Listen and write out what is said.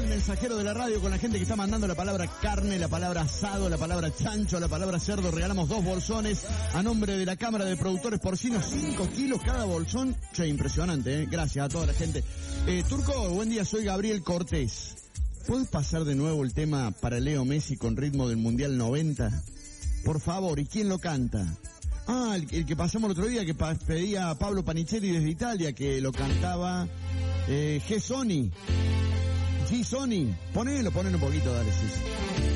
mensajero de la radio con la gente que está mandando la palabra carne, la palabra asado, la palabra chancho, la palabra cerdo. Regalamos 2 bolsones a nombre de la Cámara de Productores Porcinos, 5 kilos cada bolsón. Che, impresionante, Gracias a toda la gente. Turco, buen día, soy Gabriel Cortés. ¿Puedes pasar de nuevo el tema para Leo Messi con ritmo del Mundial 90? Por favor, ¿y quién lo canta? Ah, el que pasamos el otro día, que pedía a Pablo Panicheri desde Italia, que lo cantaba G-Sony. G-Sony. Ponelo un poquito, dale, sí.